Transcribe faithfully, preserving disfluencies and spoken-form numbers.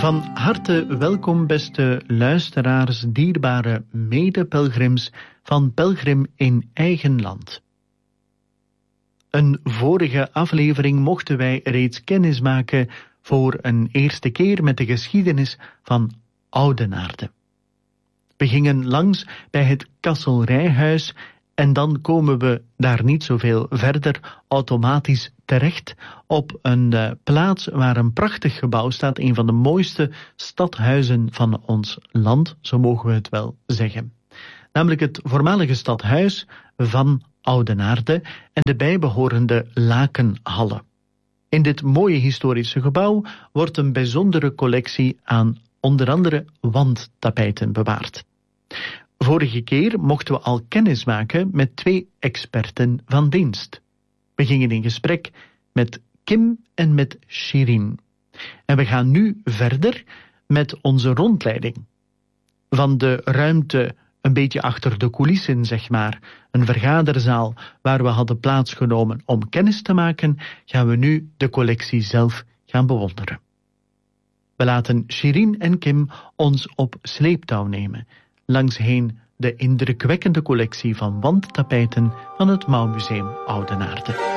Van harte welkom, beste luisteraars, dierbare medepelgrims van Pelgrim in Eigen Land. Een vorige aflevering mochten wij reeds kennismaken voor een eerste keer met de geschiedenis van Oudenaarde. We gingen langs bij het Kasselrijhuis en dan komen we daar niet zoveel verder automatisch terecht op een uh, plaats waar een prachtig gebouw staat, een van de mooiste stadhuizen van ons land, zo mogen we het wel zeggen. Namelijk het voormalige stadhuis van Oudenaarde en de bijbehorende lakenhallen. In dit mooie historische gebouw wordt een bijzondere collectie aan onder andere wandtapijten bewaard. Vorige keer mochten we al kennis maken met twee experten van dienst. We gingen in gesprek met Kim en met Shirin. En we gaan nu verder met onze rondleiding. Van de ruimte een beetje achter de coulissen, zeg maar, een vergaderzaal waar we hadden plaatsgenomen om kennis te maken, gaan we nu de collectie zelf gaan bewonderen. We laten Shirin en Kim ons op sleeptouw nemen, langsheen de indrukwekkende collectie van wandtapijten van het Mouwmuseum Oudenaarde.